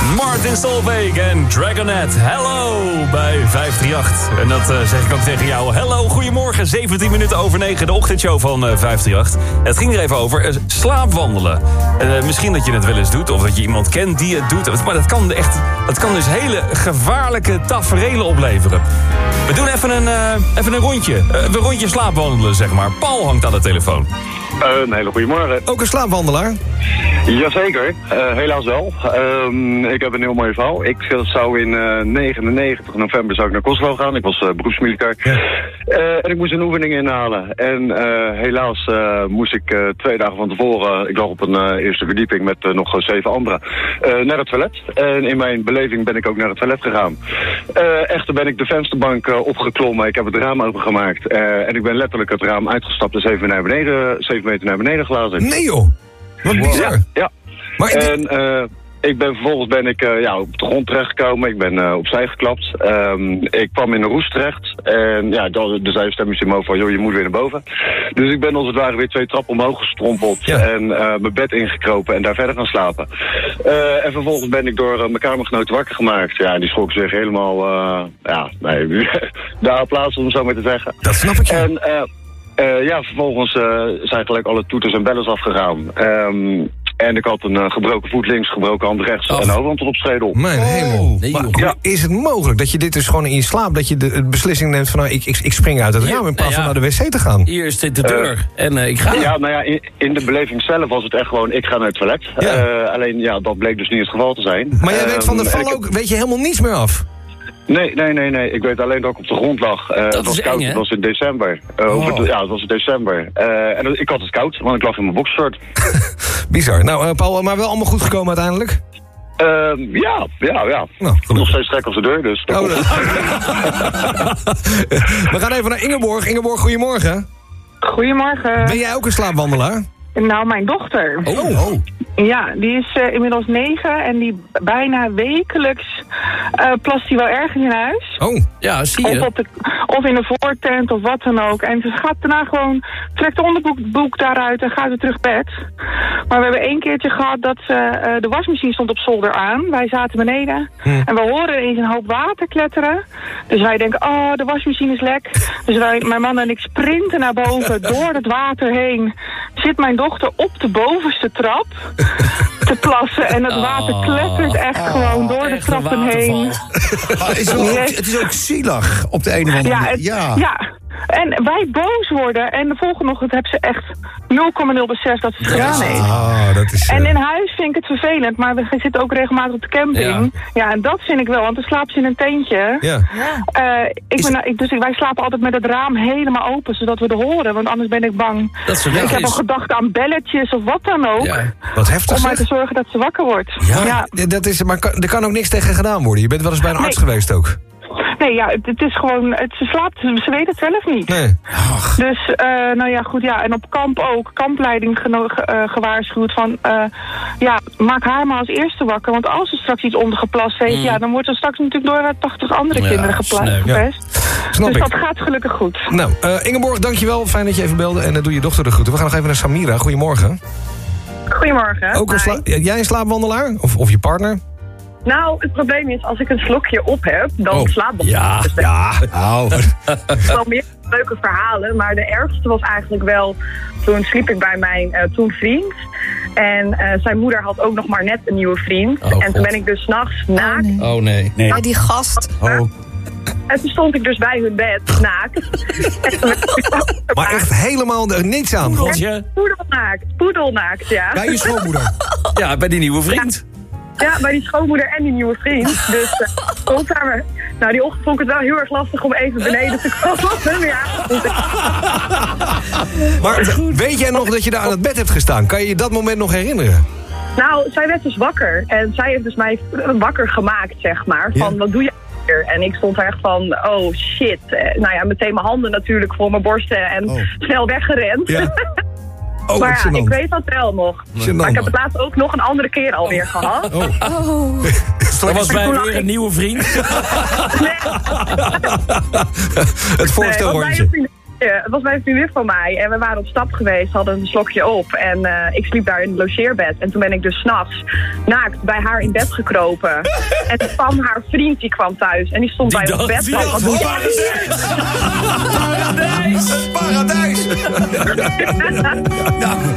Martin Solveig en Dragonet. Hello bij 538. En dat zeg ik ook tegen jou. Hello, goedemorgen. 17 minuten over 9, de ochtendshow van 538. Het ging er even over slaapwandelen. Misschien dat je het wel eens doet, of dat je iemand kent die het doet. Maar dat kan dus hele gevaarlijke taferelen opleveren. We doen even een rondje. Een rondje slaapwandelen, zeg maar. Paul hangt aan de telefoon. Een hele goede morgen. Ook een slaapwandelaar? Jazeker, helaas wel. Ik heb een heel mooi verhaal. Ik zou in 99 november zou ik naar Kosovo gaan. Ik was beroepsmilitair. Ja. En ik moest een oefening inhalen. En helaas moest ik 2 dagen van tevoren... Ik lag op een eerste verdieping met nog 7 anderen... naar het toilet. En in mijn beleving ben ik ook naar het toilet gegaan. Echter ben ik de vensterbank opgeklommen. Ik heb het raam opengemaakt. En ik ben letterlijk het raam uitgestapt en 7 meter naar beneden glazen. Nee joh! Wat bizar. Ja. Maar Vervolgens ben ik op de grond terechtgekomen. Ik ben opzij geklapt. Ik kwam in een roest terecht. En ja, er zei een stemmetje in me van, joh, je moet weer naar boven. Dus ik ben als het ware weer 2 trappen omhoog gestrompeld. Ja. En mijn bed ingekropen en daar verder gaan slapen. En vervolgens ben ik door mijn kamergenoot wakker gemaakt. Ja, die schrok zich helemaal, daar plaats om het zo maar te zeggen. Dat snap ik, ja. En vervolgens zijn gelijk alle toeters en bellers afgegaan. En ik had een gebroken voet links, gebroken hand rechts en een overhand tot op schedel. Mijn hemel. Nee, maar is het mogelijk dat je dit dus gewoon in je slaap... dat je de beslissing neemt van ik spring uit het raam in plaats van naar de wc te gaan? Hier zit de deur en ik ga. Ja, in de beleving zelf was het echt gewoon ik ga naar het toilet. Ja. Alleen dat bleek dus niet het geval te zijn. Maar jij weet van de val ook, weet je helemaal niets meer af? Nee. Ik weet alleen dat ik op de grond lag. Het was koud, het was in december. Het was in december. En ik had het koud, want ik lag in mijn boxshort. Bizar. Nou, Paul, maar wel allemaal goed gekomen uiteindelijk? Ja. Nou, nog steeds trek op de deur, dus... We gaan even naar Ingeborg. Ingeborg, goedemorgen. Goedemorgen. Ben jij ook een slaapwandelaar? Nou, mijn dochter. Oh. Ja, die is inmiddels 9 en die bijna wekelijks plast die wel ergens in huis. Oh, ja, zie je. Of in een voortent of wat dan ook. En ze gaat daarna gewoon, trekt de onderbroek daaruit en gaat weer terug bed. Maar we hebben 1 keertje gehad dat de wasmachine stond op zolder aan. Wij zaten beneden en we horen ineens een hoop water kletteren. Dus wij denken, de wasmachine is lek. Dus mijn man en ik sprinten naar boven door het water heen. Zit mijn dochter op de bovenste trap te plassen en het water klettert echt gewoon door de trappen heen. Het is ook zielig op de een of andere manier. Ja. En wij boos worden en de volgende ochtend hebben ze echt 0,0 besef dat ze het gedaan heeft. Dat is, En in huis vind ik het vervelend, maar we zitten ook regelmatig op de camping. Ja, en dat vind ik wel, want dan slaapt ze in een tentje. Ja. Wij slapen altijd met het raam helemaal open, zodat we het horen, want anders ben ik bang. Ik heb al gedacht aan belletjes of wat dan ook. Ja. Wat heftig, om maar te zorgen dat ze wakker wordt. Ja. Dat is, maar er kan ook niks tegen gedaan worden. Je bent wel eens bij een arts geweest ook. Nee, ja, het is gewoon... Ze slaapt, ze weet het zelf niet. Nee. Dus, en op kamp ook. Kampleiding gewaarschuwd van... maak haar maar als eerste wakker. Want als ze straks iets ondergeplast heeft... dan wordt ze straks natuurlijk door 80 andere kinderen gepest. Snap dus ik. dat gaat gelukkig goed. Nou, Ingeborg, dankjewel. Fijn dat je even belde. En doe je dochter de groeten. We gaan nog even naar Samira. Goedemorgen. Goedemorgen. Ook jij een slaapwandelaar? Of je partner? Nou, het probleem is, als ik een slokje op heb, dan slaap ik. Ja. Wel meer leuke verhalen, maar de ergste was eigenlijk wel... Toen sliep ik bij mijn toen vriend. En zijn moeder had ook nog maar net een nieuwe vriend. En toen ben ik dus 's nachts naakt. Oh nee. Ja, die gast. En toen stond ik dus bij hun bed, naakt. Maar echt helemaal niets aan. Poedelnaakt, ja. Bij je schoonmoeder. Ja, bij die nieuwe vriend. Ja, bij die schoonmoeder en die nieuwe vriend. Dus die ochtend vond ik het wel heel erg lastig om even beneden te komen. Maar weet jij nog dat je daar aan het bed hebt gestaan? Kan je je dat moment nog herinneren? Nou, zij werd dus wakker. En zij heeft dus mij wakker gemaakt, zeg maar. Van, wat doe je hier? En ik stond er echt van, oh shit. Meteen mijn handen natuurlijk voor mijn borsten en snel weggerend. Ja. Maar ja, ik weet dat wel nog. Maar ik heb het laatst ook nog een andere keer alweer gehad. Dat was bij weer een nieuwe vriend. Het voorstelrondje. Het was bij een vriendin van mij en we waren op stap geweest, hadden een slokje op. En ik sliep daar in het logeerbed. En toen ben ik dus 's nachts naakt bij haar in bed gekropen. En toen kwam haar vriend, die kwam thuis. En die stond bij ons bed. Paradijs!